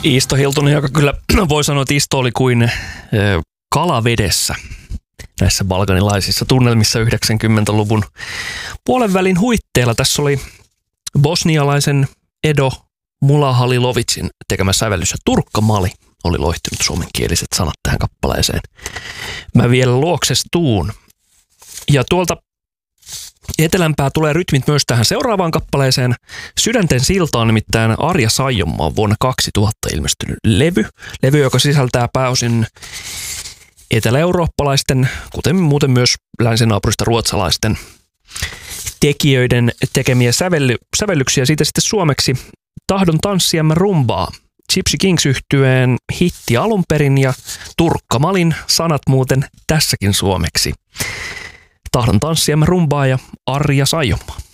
Isto Hiltunen, joka kyllä voi sanoa, että Isto oli kuin kalavedessä näissä balkanilaisissa tunnelmissa 90-luvun puolenvälin huitteilla. Tässä oli bosnialaisen Edo Mulahalilovicin tekemä sävellys ja Turkka-Mali oli loihtinut suomenkieliset sanat tähän kappaleeseen. Mä vielä luokses tuun. Ja tuolta etelämpää tulee rytmit myös tähän seuraavaan kappaleeseen. Sydänten silta on nimittäin Arja Saijonmaan vuonna 2000 ilmestynyt levy, joka sisältää pääosin etelä-eurooppalaisten, kuten muuten myös länsinaapurista ruotsalaisten tekijöiden tekemiä sävellyksiä. Siitä sitten suomeksi Tahdon tanssia mä rumbaa. Gypsy Kings -yhtyeen hitti alun perin ja Turkka-Malin sanat muuten tässäkin suomeksi. Tahdon tanssia mä rumbaa ja Arja Saijonmaa.